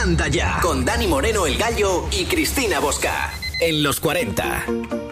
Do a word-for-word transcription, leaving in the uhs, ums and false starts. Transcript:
Anda Ya, con Dani Moreno el Gallo y Cristina Bosca, en los cuarenta.